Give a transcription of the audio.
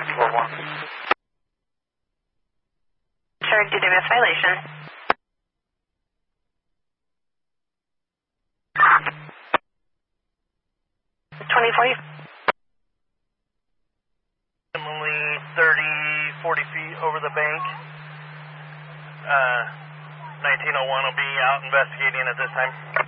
641. Sure, DWS violation. $20.40. Only 30, 40 feet over the bank. 1901 will be out investigating at this time.